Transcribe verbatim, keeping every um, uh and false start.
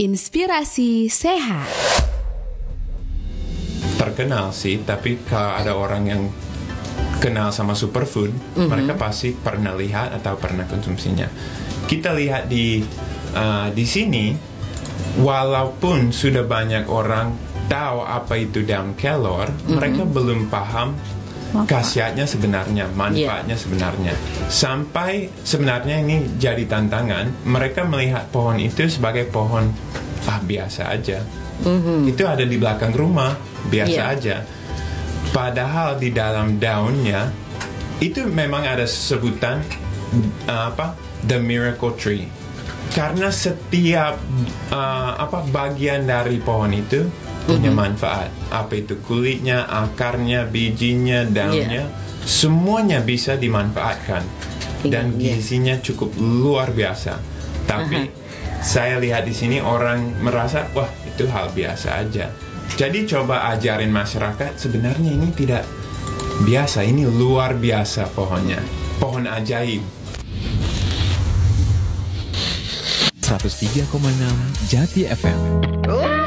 Inspirasi sehat. Terkenal sih, tapi kalau ada orang yang kenal sama superfood, mm-hmm. mereka pasti pernah lihat atau pernah konsumsinya. Kita lihat di uh, di sini, walaupun sudah banyak orang tahu apa itu daun kelor, mm-hmm. mereka belum paham khasiatnya sebenarnya, manfaatnya yeah. sebenarnya. Sampai sebenarnya ini jadi tantangan, mereka melihat pohon itu sebagai pohon ah biasa aja. Mm-hmm. Itu ada di belakang rumah, biasa yeah. aja. Padahal di dalam daunnya itu memang ada sebutan uh, apa? The miracle tree. Karena setiap uh, apa bagian dari pohon itu punya mm-hmm. manfaat. Apa itu kulitnya, akarnya, bijinya, daunnya, yeah. semuanya bisa dimanfaatkan dan gizinya yeah. cukup luar biasa. Tapi uh-huh. saya lihat di sini orang merasa wah itu hal biasa aja. Jadi coba ajarin masyarakat sebenarnya ini tidak biasa, ini luar biasa pohonnya, pohon ajaib. seratus tiga koma enam Jati F M.